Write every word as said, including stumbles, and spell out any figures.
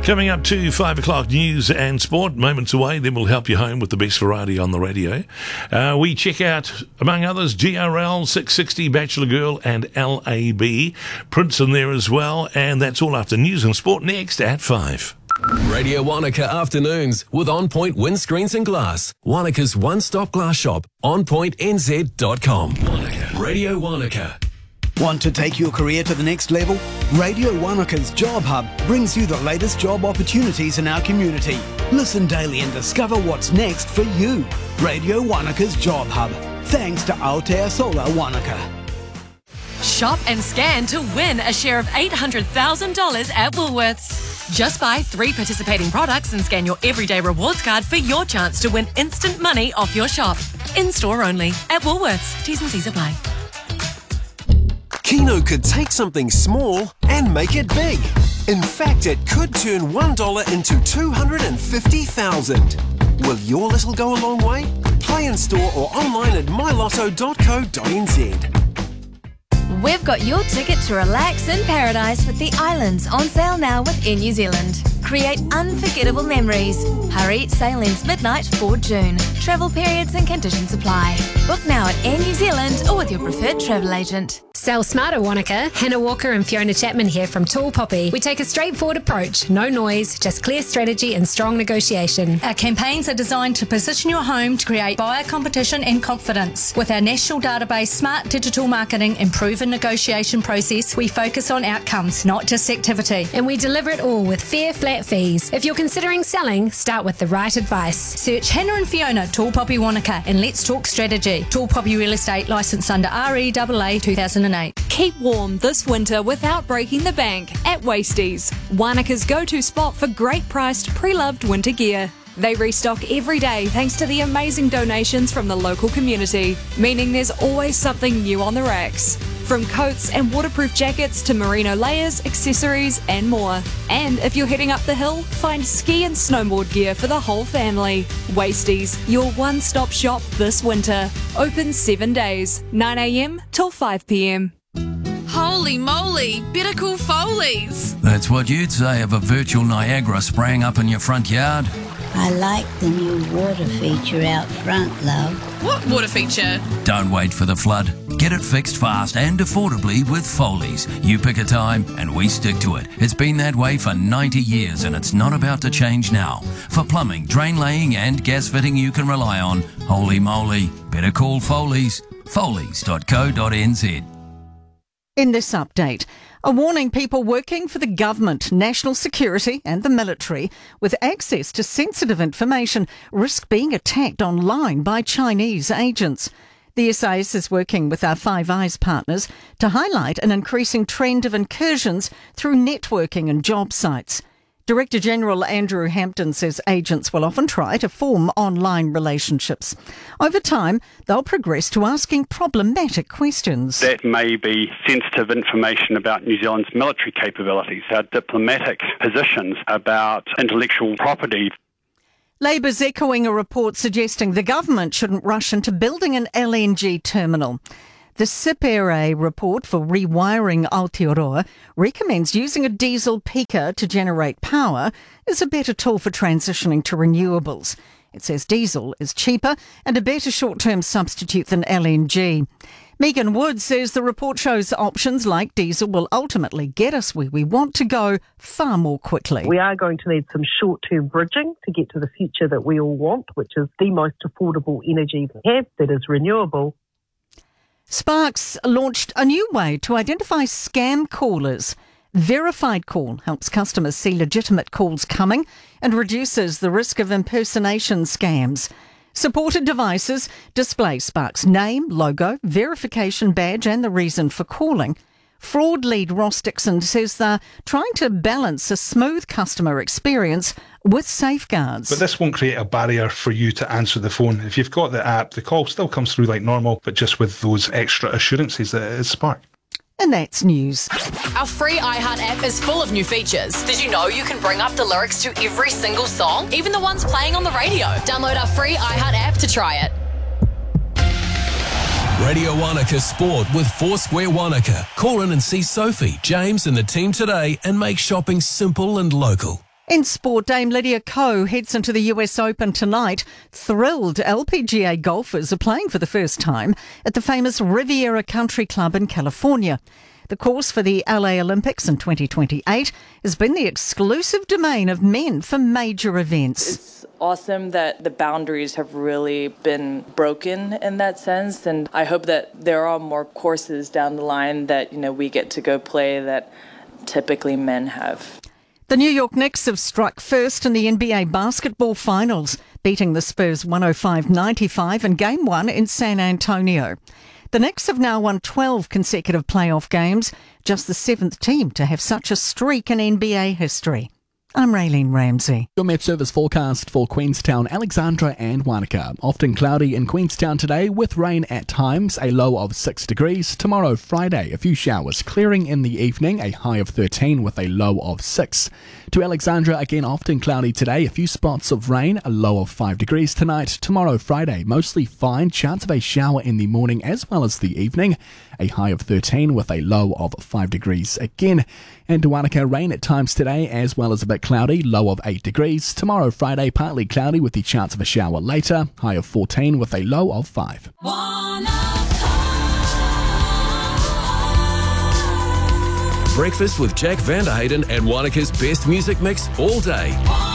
Coming up to five o'clock news and sport, moments away, then we'll help you home with the best variety on the radio. Uh, we check out, among others, G R L, six sixty, Bachelor Girl and L A B. Prince in there as well, and that's all after news and sport next at five. Radio Wanaka Afternoons with On Point Windscreens and Glass. Wanaka's one-stop glass shop, on point n z dot com. Wanaka. Radio Wanaka. Want to take your career to the next level? Radio Wanaka's Job Hub brings you the latest job opportunities in our community. Listen daily and discover what's next for you. Radio Wanaka's Job Hub. Thanks to Aotearoa Wanaka. Shop and scan to win a share of eight hundred thousand dollars at Woolworths. Just buy three participating products and scan your everyday rewards card for your chance to win instant money off your shop. In-store only at Woolworths. T's and C's apply. Keno could take something small and make it big. In fact, it could turn one dollar into two hundred fifty thousand dollars. Will your little go a long way? Play in store or online at my lotto dot co dot n z. We've got your ticket to relax in paradise with the islands on sale now with Air New Zealand. Create unforgettable memories. Hurry, sale ends midnight for June. Travel periods and conditions apply. Book now at Air New Zealand or with your preferred travel agent. Sell smarter, Wanaka. Hannah Walker and Fiona Chapman here from Tall Poppy. We take a straightforward approach. No noise, just clear strategy and strong negotiation. Our campaigns are designed to position your home to create buyer competition and confidence. With our national database, smart digital marketing and proven negotiation process, we focus on outcomes, not just activity. And we deliver it all with fair, flat fees. If you're considering selling, start with the right advice. Search Hannah and Fiona, Tall Poppy Wanaka, and let's talk strategy. Tall Poppy Real Estate, licensed under R E A A two thousand eight. Keep warm this winter without breaking the bank at Wasties, Wanaka's go-to spot for great priced pre-loved winter gear. They restock every day thanks to the amazing donations from the local community, meaning there's always something new on the racks. From coats and waterproof jackets to merino layers, accessories and more. And if you're heading up the hill, find ski and snowboard gear for the whole family. Wasties, your one-stop shop this winter. Open seven days, nine a m till five p m. Holy moly, better call Foley's. That's what you'd say of a virtual Niagara spraying up in your front yard. I like the new water feature out front, love. What water feature? Don't wait for the flood. Get it fixed fast and affordably with Foley's. You pick a time and we stick to it. It's been that way for ninety years and it's not about to change now. For plumbing, drain laying and gas fitting you can rely on, holy moly, better call Foley's. Foley's dot co dot n z. In this update, a warning people working for the government, national security and the military with access to sensitive information risk being attacked online by Chinese agents. The S I S is working with our Five Eyes partners to highlight an increasing trend of incursions through networking and job sites. Director General Andrew Hampton says agents will often try to form online relationships. Over time, they'll progress to asking problematic questions. That may be sensitive information about New Zealand's military capabilities, our diplomatic positions about intellectual property. Labour's echoing a report suggesting the government shouldn't rush into building an L N G terminal. The C I P R A report for rewiring Aotearoa recommends using a diesel peaker to generate power is a better tool for transitioning to renewables. It says diesel is cheaper and a better short-term substitute than L N G. Megan Wood says the report shows options like diesel will ultimately get us where we want to go far more quickly. We are going to need some short-term bridging to get to the future that we all want, which is the most affordable energy we have that is renewable. Sparks launched a new way to identify scam callers. Verified Call helps customers see legitimate calls coming and reduces the risk of impersonation scams. Supported devices display Sparks' name, logo, verification badge and the reason for calling. Fraud lead Ross Dixon says they're trying to balance a smooth customer experience with safeguards. But this won't create a barrier for you to answer the phone. If you've got the app, the call still comes through like normal, but just with those extra assurances that it is Spark. And that's news. Our free iHeart app is full of new features. Did you know you can bring up the lyrics to every single song, even the ones playing on the radio? Download our free iHeart app to try it. Radio Wanaka Sport with Foursquare Wanaka. Call in and see Sophie, James and the team today and make shopping simple and local. In sport, Dame Lydia Ko heads into the U S Open tonight. Thrilled L P G A golfers are playing for the first time at the famous Riviera Country Club in California. The course for the L A Olympics in twenty twenty-eight has been the exclusive domain of men for major events. It's awesome that the boundaries have really been broken in that sense, and I hope that there are more courses down the line that, you know, we get to go play that typically men have. The New York Knicks have struck first in the N B A basketball finals, beating the Spurs one oh five ninety-five in Game one in San Antonio. The Knicks have now won twelve consecutive playoff games, just the seventh team to have such a streak in N B A history. I'm Raylene Ramsey. Your Met Service forecast for Queenstown, Alexandra and Wanaka. Often cloudy in Queenstown today with rain at times, a low of six degrees. Tomorrow, Friday, a few showers clearing in the evening, a high of thirteen with a low of six. To Alexandra, again often cloudy today, a few spots of rain, a low of five degrees tonight. Tomorrow, Friday, mostly fine, chance of a shower in the morning as well as the evening, a high of thirteen with a low of five degrees again. And to Wanaka, rain at times today as well as a bit cloudy, low of eight degrees. Tomorrow, Friday, partly cloudy with the chance of a shower later, high of fourteen with a low of five. Breakfast with Jack Vanderhayden and Wanaka's best music mix all day.